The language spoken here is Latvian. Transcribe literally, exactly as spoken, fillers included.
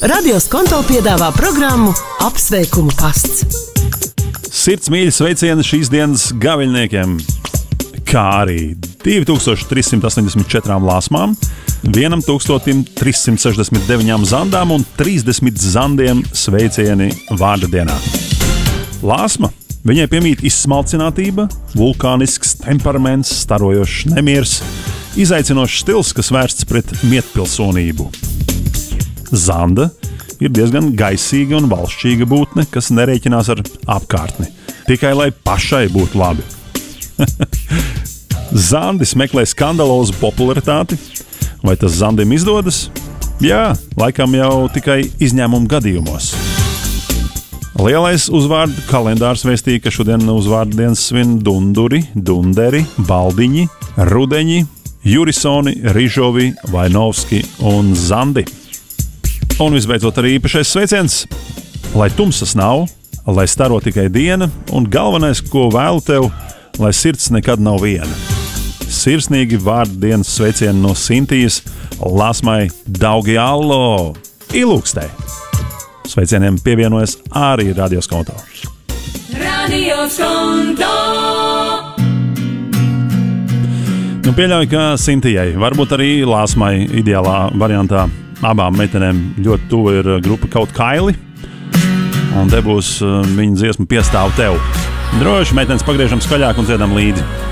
Radio Skonto piedāvā programmu Apsveikumu pasts. Sirds mīļi sveicieni šīs dienas gaviļniekiem, kā arī divi tūkstoši trīs simti astoņdesmit četrām lāsmām, vienam tūkstotim trīs simti sešdesmit deviņām zandām un trīsdesmit zandiem sveicieni vārda dienā. Lāsma, viņai piemīt izsmalcinātība, vulkānisks temperaments, starojošs nemiers, izaicinošs stils, kas vērsts pret mietpilsonību. Zanda ir diezgan gaisīga un valšķīga būtne, kas nerēķinās ar apkārtni, tikai lai pašai būtu labi. Zandis meklē skandalozu popularitāti. Vai tas Zandim izdodas? Jā, laikam jau tikai izņēmumu gadījumos. Lielais uzvārdu kalendārs vēstīja, ka šodien uzvārdu dienas svin Dunduri, Dunderi, Baldiņi, Rudeņi, Jurisoni, Rižovi, Vainovski un Zandi. Un visbeidzot arī īpašais sveiciens, lai tumsas nav, lai staro tikai diena, un galvenais, ko vēlu tev, lai sirds nekad nav viena. Sirsnīgi vārdu dienas sveicieni no Sintijas, Lāsmai Daugiallo Ilūkstē. Sveicieniem pievienojas arī Radio Skonto. Radio Skonto! Nu, pieļauju, ka Sintijai, varbūt arī Lāsmai ideālā variantā, abām meitenēm ļoti tuva ir grupa Kaut Kaili, un te būs viņa dziesma Piestāv tev. Droši meitenes pagriežam skaļāk un dziedam līdzi.